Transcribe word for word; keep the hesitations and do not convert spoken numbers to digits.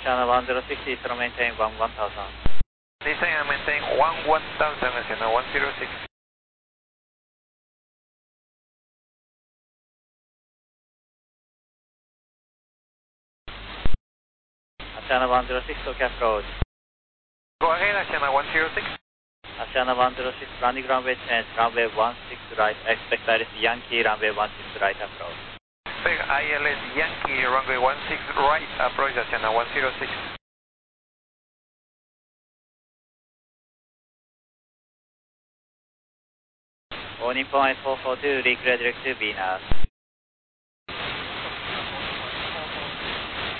Channel one zero six, East maintain one one thousand. Descend and maintain one one thousand, channel one zero six. Channel one zero six, Tokyo approach. Go ahead, channel one zero six. Channel one zero six, landing runway change, runway one six right, expect I L S Yankee, runway one six right approach. Expect I L S Yankee, runway one six right approach, channel one zero six. All Nippon eight four four two, reclear direct to Venus.